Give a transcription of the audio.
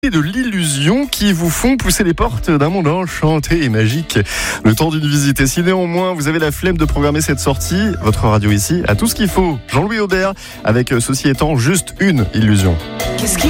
de l'illusion qui vous font pousser les portes d'un monde enchanté et magique le temps d'une visite. Et si néanmoins vous avez la flemme de programmer cette sortie, votre radio ici a tout ce qu'il faut. Jean-Louis Aubert avec Ceci étant juste une illusion. Qu'est-ce qui